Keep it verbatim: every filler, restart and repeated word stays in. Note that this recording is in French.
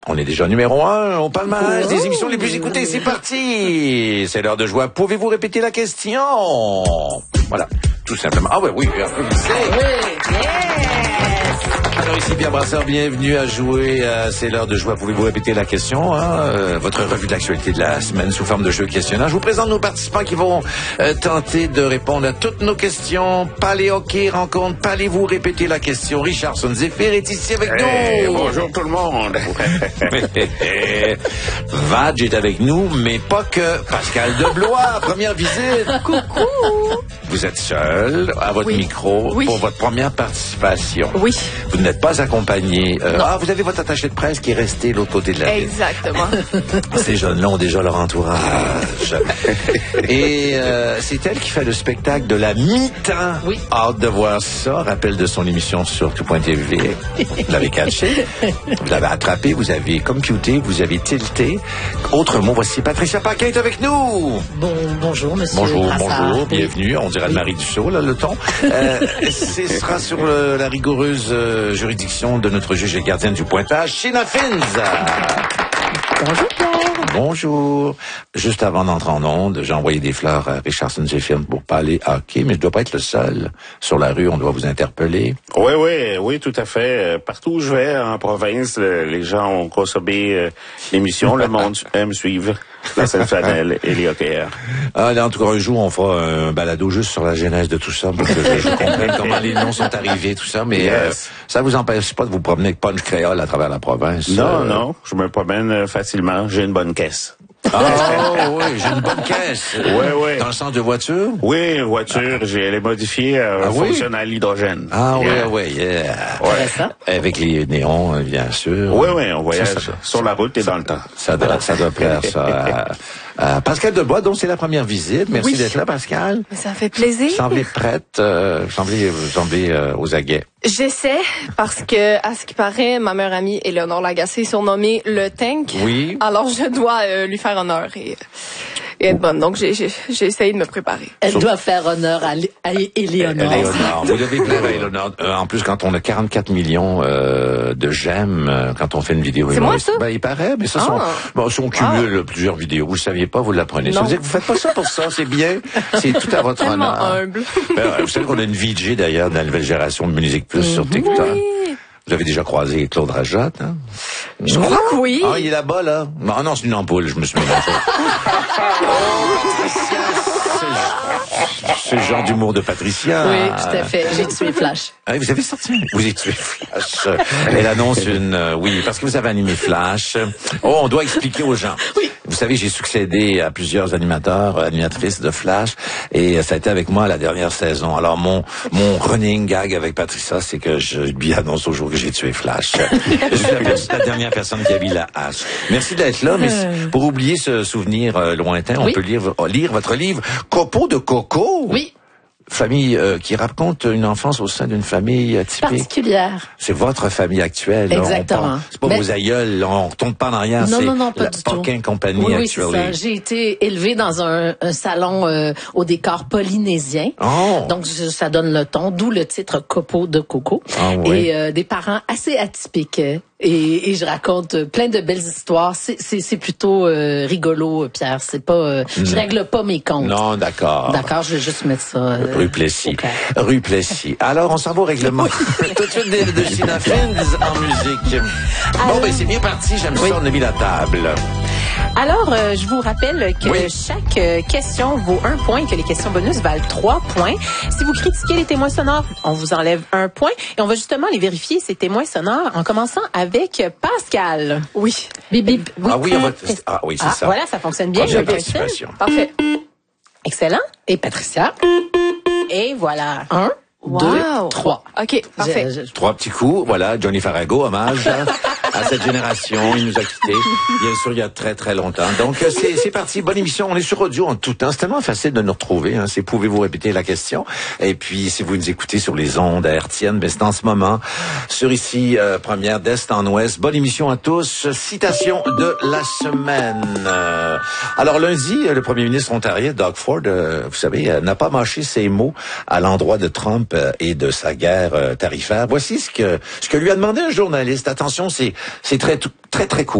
On est déjà numéro un au palmarès des émissions les plus écoutées. C'est parti. C'est l'heure de jouer. Pouvez-vous répéter la question? Voilà, tout simplement. Ah ouais, oui, oui, oui. Alors ici Pierre Brassard, bienvenue à jouer. Euh, c'est l'heure de jouer. Pouvez-vous répéter la question? Hein? Euh, votre revue de l'actualité de la semaine sous forme de jeu questionnaire. Je vous présente nos participants qui vont euh, tenter de répondre à toutes nos questions. Palais hockey rencontre. Palais-vous répéter la question? Richardson Zephyr est ici avec hey, nous. Bonjour tout le monde. Vadj est avec nous, mais pas que. Pascal Deblois, première visite. Coucou. Vous êtes seul à votre oui. micro oui. pour votre première participation. Oui. Vous n'êtes pas accompagné. Euh, ah, vous avez votre attaché de presse qui est resté de l'autre côté de la ville. Exactement. Ces jeunes-là ont déjà leur entourage. Et euh, c'est elle qui fait le spectacle de la mi-temps. Oui. Hâte de voir ça. Rappel de son émission sur tout point t v. Vous l'avez catché. Vous l'avez attrapé. Vous avez computé. Vous avez tilté. Autre mot, voici Patricia Paquin est avec nous. Bon, bonjour, monsieur. Bonjour, Brassard. bonjour. Bienvenue. On dirait de Marie Dussault, là, le ton. Euh, ce sera sur le, la rigoureuse euh, juridiction de notre juge et gardienne du pointage, Sheena Fins. Bonjour, Pierre. Bonjour. Juste avant d'entrer en onde, j'ai envoyé des fleurs à Richardson Zephyr pour pas aller hockey, mais je dois pas être le seul. Sur la rue, on doit vous interpeller. Oui, oui, oui, tout à fait. Partout où je vais, en province, les gens ont consommé euh, l'émission. Le monde aime suivre la Sainte-Flanelle et les hockeyeurs. Ah, là, en tout cas, un jour, on fera un balado juste sur la genèse de tout ça, pour que je, je comprenne comment les noms sont arrivés, tout ça, mais yes. euh, ça vous empêche pas de vous promener avec punch créole à travers la province? Non, euh... non, je me promène facilement. J'ai une bonne caisse. Ah, oh, oui, j'ai une bonne caisse. Oui, oui. Dans le sens de voiture? Oui, voiture, ah. j'ai, elle est modifiée, elle ah, fonctionne oui? à l'hydrogène. Ah, yeah. oui, oui, yeah. Ouais. Ça? Avec les néons, bien sûr. Oui, oui, on voyage ça, ça, sur ça, la route et ça, dans le temps. Ça doit, ça doit plaire, ça. Euh, Pascal Deblois, donc c'est la première visite. Merci oui. d'être là, Pascal. Ça fait plaisir. Vous semblez prête, euh, vous semblez, vous semblez euh, aux aguets. J'essaie, parce que, à ce qui paraît, ma meilleure amie, Éléonore Lagacé, est surnommée le Tank. Oui. Alors, je dois euh, lui faire honneur et, et être bonne. Donc, j'ai, j'ai, j'ai essayé de me préparer. Elle Sauf... doit faire honneur à, à Éléonore. Éléonore. Vous devez plaire à Éléonore. Euh, en plus, quand on a quarante-quatre millions euh, de j'aime, euh, quand on fait une vidéo. C'est moi, ça? Ben, il paraît, mais ça, ah. sont, bon, si on cumule ah. plusieurs vidéos, vous le saviez pas, vous l'apprenez. Ça veut dire que vous faites pas ça pour ça, c'est bien. C'est tout à votre tellement honneur. humble. Ben, vous savez qu'on a une V J, d'ailleurs, dans la nouvelle génération de Musique Plus mm-hmm. sur TikTok. Oui. Vous avez déjà croisé Claude Rajotte, hein? Je crois que oui. Ah, il est là-bas, là. Ah non, c'est une ampoule, je me suis mis dans ça. Oh, Patricia, c'est le genre d'humour de Patricia. Oui, tout à fait. J'ai tué Flash. Ah, vous avez sorti? Vous avez tué Flash. Elle annonce une... Euh, oui, parce que vous avez animé Flash. Oh, on doit expliquer aux gens. Oui. Vous savez, j'ai succédé à plusieurs animateurs, animatrices de Flash, et ça a été avec moi la dernière saison. Alors, mon mon running gag avec Patricia, c'est que je lui annonce au jour que j'ai tué Flash. Je suis la, la dernière personne qui a mis la hache. Merci d'être là, mais pour oublier ce souvenir euh, lointain, on oui. peut lire, lire votre livre « Copeaux de coco ». Oui. Famille euh, qui raconte une enfance au sein d'une famille euh, typique. Particulière. C'est votre famille actuelle. Exactement. Là, c'est pas mais... vos aïeuls, là, on retourne pas en arrière. Non, c'est non, non, pas la du tout. Paquin Company oui, oui, actually. c'est ça. J'ai été élevée dans un, un salon euh, au décor polynésien. Oh. Donc, je, ça donne le ton, d'où le titre Copeaux de coco. Ah, oui. Et euh, des parents assez atypiques. Et, et je raconte plein de belles histoires. C'est, c'est, c'est plutôt euh, rigolo, Pierre. C'est pas, euh, mm. je règle pas mes comptes. Non, d'accord. D'accord, je vais juste mettre ça. Euh, Rue Plessis. Okay. Rue Plessis. Alors, on s'en va au règlement. Tout de suite de, de Sheena Fins en musique. Alors, bon, ben c'est bien parti. J'aime oui. ça. On a mis la table. Alors, euh, je vous rappelle que oui. chaque euh, question vaut un point, que les questions bonus valent trois points. Si vous critiquez les témoins sonores, on vous enlève un point. Et on va justement les vérifier, ces témoins sonores, en commençant avec Pascal. Oui. Bip, bip. Ah oui, on va... ah, oui c'est ah, ça. Voilà, ça fonctionne bien. Première participation. Parfait. Excellent. Et Patricia. Et voilà. Un. Wow. Deux, trois. OK, parfait. Je, je... Trois petits coups. Voilà, Johnny Farago, hommage à cette génération. Il nous a quittés, bien sûr, il y a très, très longtemps. Donc, c'est, c'est parti. Bonne émission. On est sur audio en tout temps. C'est tellement facile de nous retrouver. Hein. C'est pouvez-vous répéter la question? Et puis, si vous nous écoutez sur les ondes hertziennes, ben, c'est en ce moment, sur ici, euh, première d'Est en Ouest. Bonne émission à tous. Citation de la semaine. Euh, alors, lundi, le premier ministre ontarien, Doug Ford, euh, vous savez, euh, n'a pas mâché ses mots à l'endroit de Trump euh, et de sa guerre euh, tarifaire. Voici ce que, ce que lui a demandé un journaliste. Attention, c'est c'est très, très, très court.